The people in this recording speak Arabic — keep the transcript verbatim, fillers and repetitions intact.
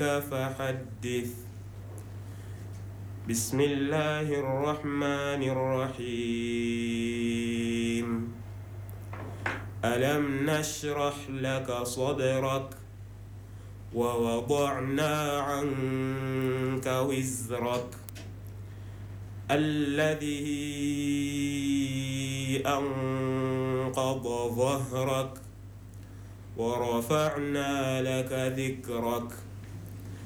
فحدث. بسم الله الرحمن الرحيم. ألم نشرح لك صدرك ووضعنا عنك وزرك الذي أنقض ظهرك ورفعنا لك ذكرك